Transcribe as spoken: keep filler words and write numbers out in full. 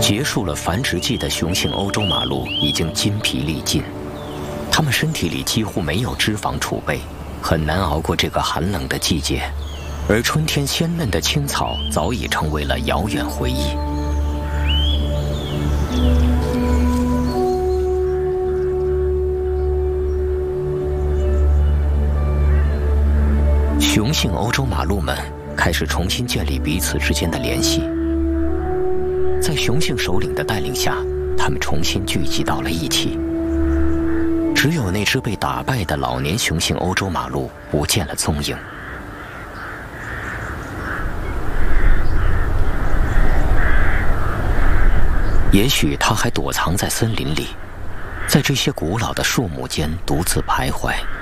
结束了繁殖季的雄性欧洲马鹿已经筋疲力尽，它们身体里几乎没有脂肪储备，很难熬过这个寒冷的季节。而春天鲜嫩的青草早已成为了遥远回忆。雄性欧洲马鹿们开始重新建立彼此之间的联系。在雄性首领的带领下，他们重新聚集到了一起。只有那只被打败的老年雄性欧洲马鹿不见了踪影。也许它还躲藏在森林里，在这些古老的树木间独自徘徊。